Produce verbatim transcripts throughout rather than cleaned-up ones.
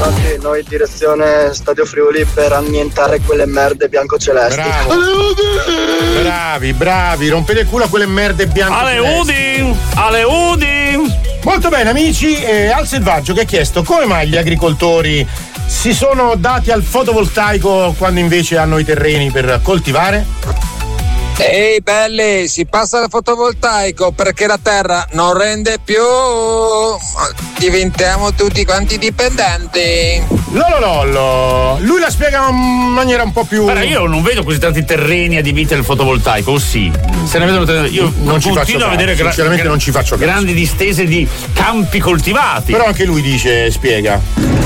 Sì, noi direzione Stadio Friuli per annientare quelle merde biancocelesti. Bravo. Bravi, bravi, rompete il culo a quelle merde biancocelesti. Ale Udi! Ale Udi! Molto bene amici, eh, Al Selvaggio che ha chiesto come mai gli agricoltori si sono dati al fotovoltaico quando invece hanno i terreni per coltivare? Ehi belli, si passa al fotovoltaico perché la terra non rende più, diventiamo tutti quanti dipendenti. Lolo lollo, lui la spiega in maniera un po' più. Guarda, io non vedo così tanti terreni adibiti al fotovoltaico, o sì? Se ne vedono, io non ci faccio continuo a vedere caso, sinceramente gra- non ci faccio caso. grandi distese di campi coltivati. Però anche lui dice, spiega.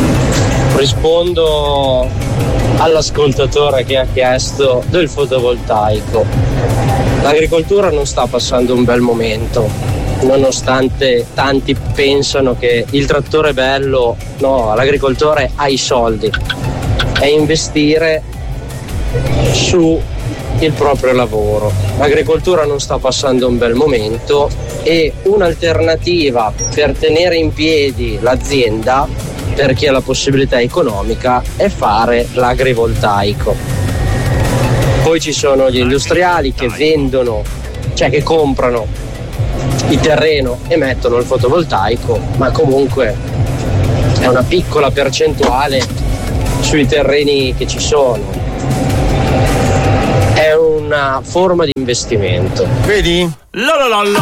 Rispondo all'ascoltatore che ha chiesto del fotovoltaico. L'agricoltura non sta passando un bel momento, nonostante tanti pensano che il trattore è bello. No, l'agricoltore ha i soldi, è investire su il proprio lavoro. L'agricoltura non sta passando un bel momento e un'alternativa per tenere in piedi l'azienda, per chi ha la possibilità economica, è fare l'agrivoltaico. Poi ci sono gli industriali che vendono, cioè che comprano il terreno e mettono il fotovoltaico, ma comunque è una piccola percentuale sui terreni che ci sono. È una forma di investimento. Vedi? Lololollo.